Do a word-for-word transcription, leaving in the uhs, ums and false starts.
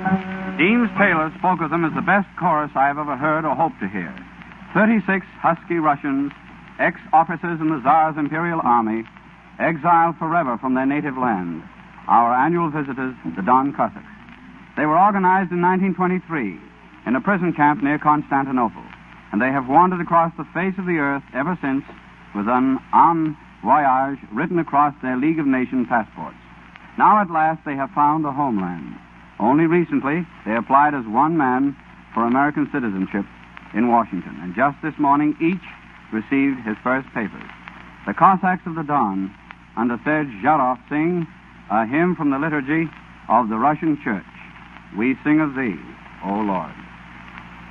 Deems Taylor spoke of them as the best chorus I have ever heard or hope to hear. Thirty-six husky Russians, ex-officers in the Tsar's Imperial Army, exiled forever from their native land, our annual visitors, the Don Cossacks. They were organized in nineteen twenty-three in a prison camp near Constantinople, and they have wandered across the face of the earth ever since with an en voyage written across their League of Nations passports. Now at last they have found a homeland. Only recently they applied as one man for American citizenship in Washington, and just this morning each received his first papers. The Cossacks of the Don, under Serge Zharov, sing a hymn from the liturgy of the Russian Church. We sing of thee, O Lord.